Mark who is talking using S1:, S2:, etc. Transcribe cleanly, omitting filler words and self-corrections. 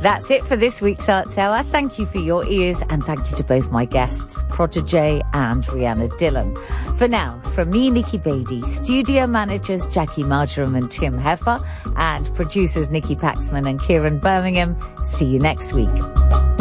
S1: That's it for this week's Arts Hour. Thank you for your ears, and thank you to both my guests, Protégé and Rhianna Dillon. For now, from me, Nikki Beattie, studio managers Jackie Marjoram and Tim Heffer, and producers Nikki Paxman and Kieran Birmingham, see you next week.